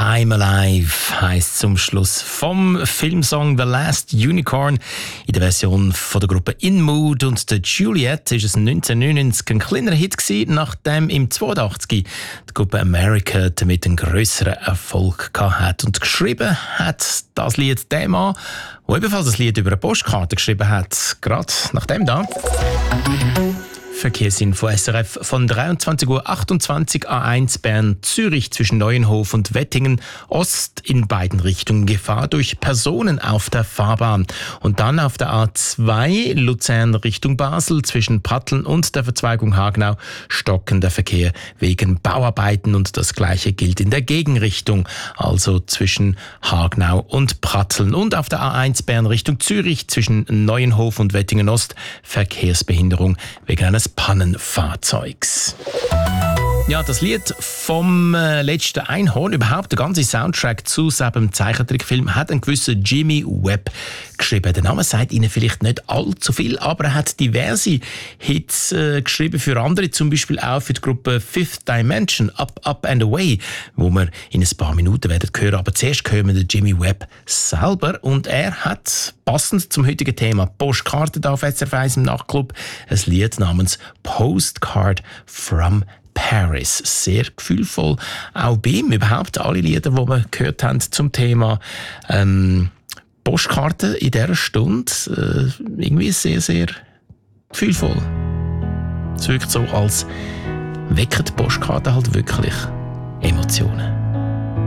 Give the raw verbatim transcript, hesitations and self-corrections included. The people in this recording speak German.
I'm Alive heisst zum Schluss vom Filmsong The Last Unicorn in der Version von der Gruppe In Mood. Und der Juliet ist es neunzehnhundertneunundneunzig ein kleinerer Hit gewesen, nachdem im zweiundachtzig die Gruppe America damit einen grösseren Erfolg gehabt hat. Und geschrieben hat das Lied der Mann, der ebenfalls das Lied über eine Postkarte geschrieben hat, gerade nach dem da. Verkehrsinfo S R F von dreiundzwanzig Uhr achtundzwanzig A eins Bern Zürich zwischen Neuenhof und Wettingen Ost in beiden Richtungen Gefahr durch Personen auf der Fahrbahn. Und dann auf der A zwei Luzern Richtung Basel zwischen Pratteln und der Verzweigung Hagenau stockender Verkehr wegen Bauarbeiten, und das gleiche gilt in der Gegenrichtung, also zwischen Hagenau und Pratteln. Und auf der A eins Bern Richtung Zürich zwischen Neuenhof und Wettingen Ost Verkehrsbehinderung wegen eines Pannenfahrzeugs. Ja, das Lied vom äh, letzten Einhorn, überhaupt der ganze Soundtrack zu seinem Zeichentrickfilm, hat einen gewissen Jimmy Webb geschrieben. Der Name sagt Ihnen vielleicht nicht allzu viel, aber er hat diverse Hits äh, geschrieben für andere, zum Beispiel auch für die Gruppe Fifth Dimension, Up, Up and Away, wo wir in ein paar Minuten werden hören. Aber zuerst hören wir den Jimmy Webb selber, und er hat passend zum heutigen Thema Postkarten da auf S R F eins im Nachtclub ein Lied namens Postcard from Paris. Sehr gefühlvoll. Auch bei ihm überhaupt alle Lieder, die wir gehört haben zum Thema ähm, Postkarten in dieser Stunde, äh, irgendwie sehr, sehr gefühlvoll. Es wirkt so, als wecken die Postkarten halt wirklich Emotionen.